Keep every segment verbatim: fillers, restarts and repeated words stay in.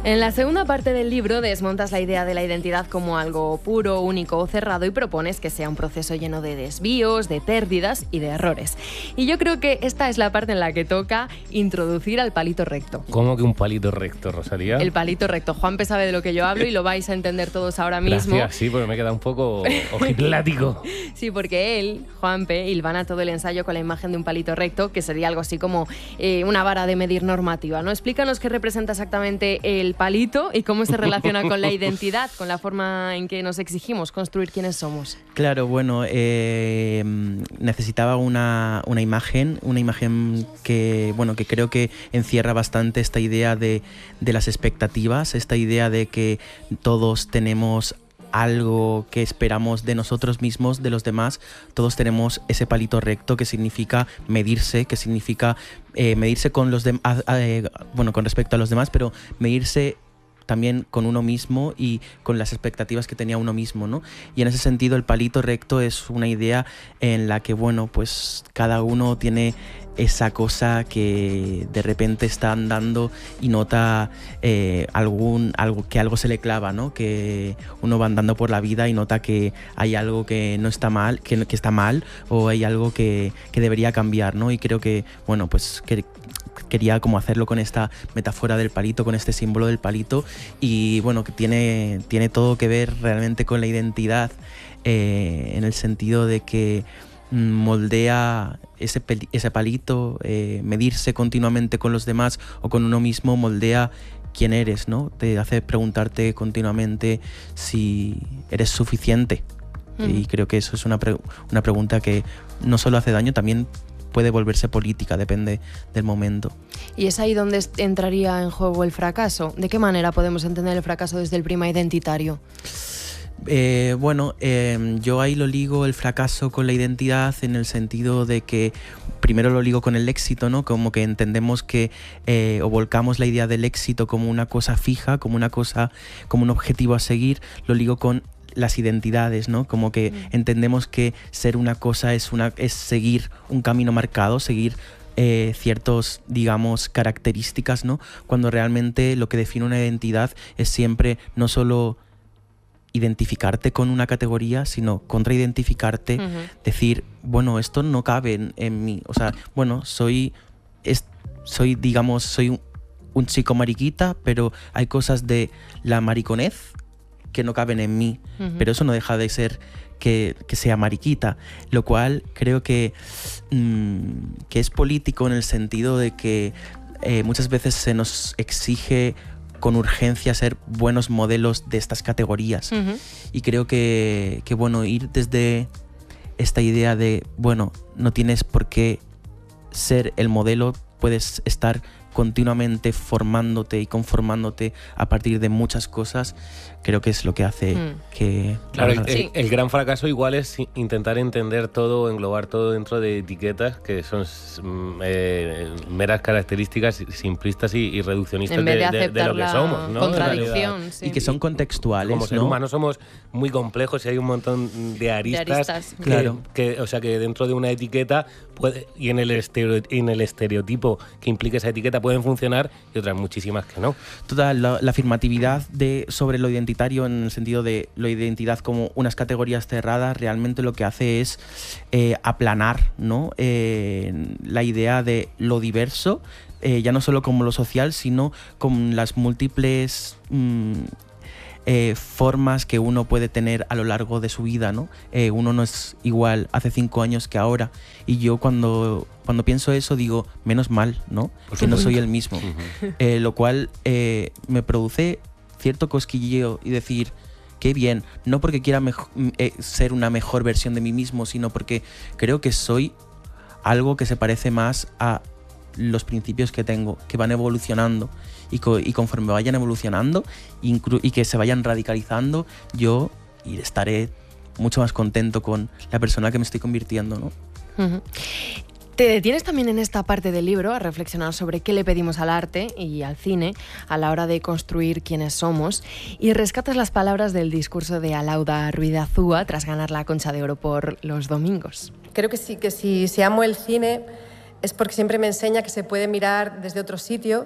En la segunda parte del libro desmontas la idea de la identidad como algo puro, único o cerrado y propones que sea un proceso lleno de desvíos, de pérdidas y de errores. Y yo creo que esta es la parte en la que toca introducir al palito recto. ¿Cómo que un palito recto, Rosalía? El palito recto. Juanpe sabe de lo que yo hablo y lo vais a entender todos ahora mismo. Gracias, sí, porque me queda un poco ojiplático. Sí, porque él, Juanpe, hilvana todo el ensayo con la imagen de un palito recto, que sería algo así como eh, una vara de medir normativa, ¿no? Explícanos qué representa exactamente el palito y cómo se relaciona con la identidad, con la forma en que nos exigimos construir quiénes somos. Claro, bueno, eh, necesitaba una, una imagen, una imagen que, bueno, que creo que encierra bastante esta idea de, de las expectativas, esta idea de que todos tenemos algo que esperamos de nosotros mismos, de los demás. Todos tenemos ese palito recto que significa medirse, que significa eh, medirse con los demás, eh, bueno, con respecto a los demás, pero medirse también con uno mismo y con las expectativas que tenía uno mismo, ¿no? Y en ese sentido el palito recto es una idea en la que, bueno, pues cada uno tiene esa cosa que de repente está andando y nota eh, algún, algo, que algo se le clava, ¿no? Que uno va andando por la vida y nota que hay algo que no está mal, que, que está mal, o hay algo que, que debería cambiar, ¿no? Y creo que, bueno, pues que quería como hacerlo con esta metáfora del palito, con este símbolo del palito, y bueno, que tiene, tiene todo que ver realmente con la identidad, eh, en el sentido de que moldea ese, ese palito, eh, medirse continuamente con los demás o con uno mismo, moldea quién eres, ¿no? Te hace preguntarte continuamente si eres suficiente. Mm. Y creo que eso es una, pre una pregunta que no solo hace daño, también puede volverse política, depende del momento. ¿Y es ahí donde entraría en juego el fracaso? ¿De qué manera podemos entender el fracaso desde el prisma identitario? Eh, bueno, eh, yo ahí lo ligo el fracaso con la identidad en el sentido de que primero lo ligo con el éxito, ¿no? Como que entendemos que eh, o volcamos la idea del éxito como una cosa fija, como una cosa, como un objetivo a seguir. Lo ligo con las identidades, ¿no? Como que mm. entendemos que ser una cosa es, una, es seguir un camino marcado, seguir eh, ciertos, digamos, características, ¿no? Cuando realmente lo que define una identidad es siempre no solo identificarte con una categoría, sino contraidentificarte, uh-huh. decir, bueno, esto no cabe en, en mí. O sea, bueno, soy, es, soy digamos, soy un, un chico mariquita, pero hay cosas de la mariconez que no caben en mí, uh-huh. pero eso no deja de ser que, que sea mariquita, lo cual creo que, mmm, que es político en el sentido de que eh, muchas veces se nos exige con urgencia ser buenos modelos de estas categorías. Uh-huh. Y creo que, que, bueno, ir desde esta idea de, bueno, no tienes por qué ser el modelo, puedes estar continuamente formándote y conformándote a partir de muchas cosas, creo que es lo que hace mm. que... Claro, el, el, el gran fracaso igual es intentar entender todo, englobar todo dentro de etiquetas que son eh, meras características simplistas y, y reduccionistas en vez de, de, de, de lo que somos, ¿no? Contradicción, sí. Y que son contextuales, como ser ¿no? humanos somos muy complejos y hay un montón de aristas, de aristas. Que, claro. que, o sea, que dentro de una etiqueta puede, y en el, estereo, en el estereotipo que implica esa etiqueta pueden funcionar y otras muchísimas que no. Total, la, la afirmatividad de, sobre lo identitario en el sentido de la identidad como unas categorías cerradas realmente lo que hace es eh, aplanar, ¿no? eh, la idea de lo diverso, eh, ya no solo como lo social, sino con las múltiples mmm, Eh, formas que uno puede tener a lo largo de su vida, ¿no? Eh, uno no es igual hace cinco años que ahora, y yo cuando, cuando pienso eso digo, menos mal, ¿no? Que no soy el mismo, uh-huh. eh, lo cual eh, me produce cierto cosquilleo y decir, qué bien, no porque quiera mejo- eh, ser una mejor versión de mí mismo, sino porque creo que soy algo que se parece más a los principios que tengo, que van evolucionando y, co y conforme vayan evolucionando y que se vayan radicalizando, yo estaré mucho más contento con la persona que me estoy convirtiendo, ¿no? Uh-huh. Te detienes también en esta parte del libro a reflexionar sobre qué le pedimos al arte y al cine a la hora de construir quiénes somos y rescatas las palabras del discurso de Alauda Ruiz de Azúa tras ganar la Concha de Oro por Los Domingos. Creo que sí, que si, si amo el cine es porque siempre me enseña que se puede mirar desde otro sitio,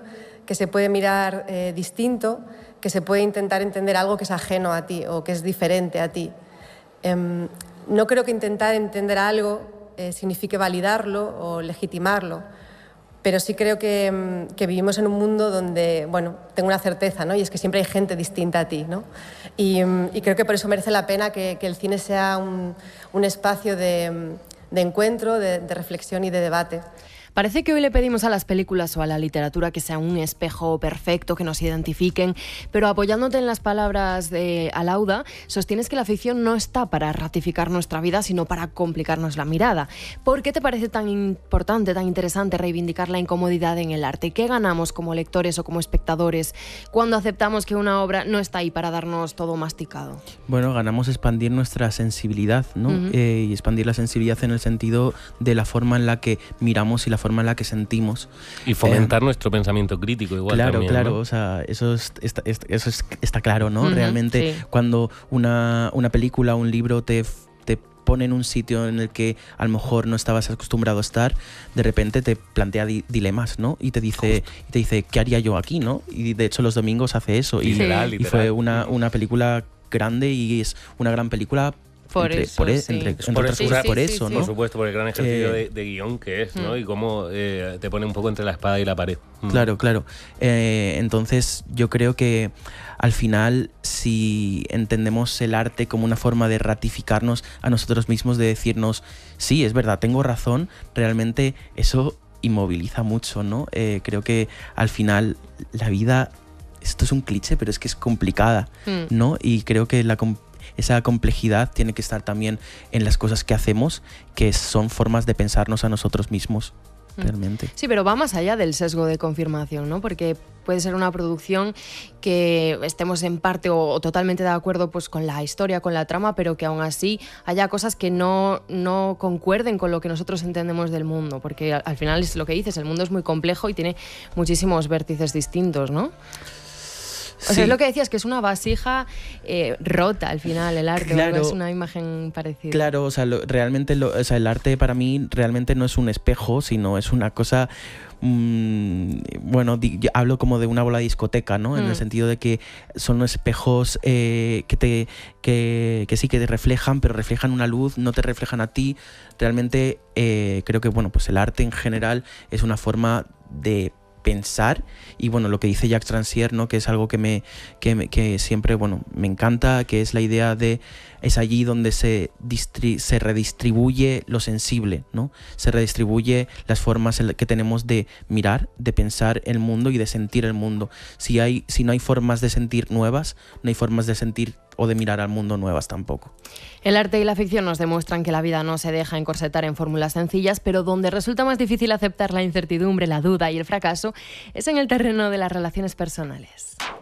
que se puede mirar eh, distinto, que se puede intentar entender algo que es ajeno a ti o que es diferente a ti. Eh, no creo que intentar entender algo eh, signifique validarlo o legitimarlo, pero sí creo que, que vivimos en un mundo donde, bueno, tengo una certeza, ¿no? Y es que siempre hay gente distinta a ti, ¿no? Y, y creo que por eso merece la pena que, que el cine sea un, un espacio de, de encuentro, de, de reflexión y de debate. Parece que hoy le pedimos a las películas o a la literatura que sea un espejo perfecto, que nos identifiquen, pero apoyándote en las palabras de Alauda, sostienes que la ficción no está para ratificar nuestra vida, sino para complicarnos la mirada. ¿Por qué te parece tan importante, tan interesante reivindicar la incomodidad en el arte? ¿Qué ganamos como lectores o como espectadores cuando aceptamos que una obra no está ahí para darnos todo masticado? Bueno, ganamos expandir nuestra sensibilidad, ¿no? Uh-huh. eh, y expandir la sensibilidad en el sentido de la forma en la que miramos y la forma en la que sentimos. Y fomentar eh, nuestro pensamiento crítico igual claro, también, claro, ¿no? O sea, eso, es, está, eso es, está claro, ¿no? Uh-huh, Realmente sí. Cuando una, una película, un libro te, te pone en un sitio en el que a lo mejor no estabas acostumbrado a estar, de repente te plantea di- dilemas, ¿no? Y te dice, y te dice, ¿qué haría yo aquí, no? Y de hecho Los Domingos hace eso. Y, literal, y literal. fue una, una película grande y es una gran película. Por entre, eso, por, sí. entre, entre por otras eso, cosas, sí, por sí, eso, sí, ¿no? Por supuesto, por el gran ejercicio Eh, de, de guión que es, ¿no? Mm. Y cómo eh, te pone un poco entre la espada y la pared. Mm. Claro, claro. Eh, entonces yo creo que al final, si entendemos el arte como una forma de ratificarnos a nosotros mismos, de decirnos, sí, es verdad, tengo razón, realmente eso inmoviliza mucho, ¿no? Eh, creo que al final la vida, esto es un cliché, pero es que es complicada, Mm. ¿no? Y creo que la esa complejidad tiene que estar también en las cosas que hacemos, que son formas de pensarnos a nosotros mismos, realmente. Sí, pero va más allá del sesgo de confirmación, ¿no? Porque puede ser una producción que estemos en parte o, o totalmente de acuerdo pues, con la historia, con la trama, pero que aún así haya cosas que no, no concuerden con lo que nosotros entendemos del mundo, porque al, al final es lo que dices, el mundo es muy complejo y tiene muchísimos vértices distintos, ¿no? O sea, Sí. es lo que decías, que es una vasija eh, rota al final, el arte, Claro. o algo, es una imagen parecida. Claro, o sea, lo, realmente lo, o sea, el arte para mí realmente no es un espejo, sino es una cosa, mmm, bueno, di, yo hablo como de una bola de discoteca, ¿no? En Mm. el sentido de que son espejos eh, que te que, que sí que te reflejan, pero reflejan una luz, no te reflejan a ti. Realmente eh, creo que bueno, pues el arte en general es una forma de pensar, y bueno, lo que dice Jacques Rancière, ¿no? Que es algo que me que, me, que siempre bueno me encanta, que es la idea de es allí donde se distri- se redistribuye lo sensible, ¿no? Se redistribuye las formas que tenemos de mirar, de pensar el mundo y de sentir el mundo. Si hay si no hay formas de sentir nuevas, no hay formas de sentir o de mirar al mundo nuevas tampoco. El arte y la ficción nos demuestran que la vida no se deja encorsetar en fórmulas sencillas, pero donde resulta más difícil aceptar la incertidumbre, la duda y el fracaso es en el terreno de las relaciones personales.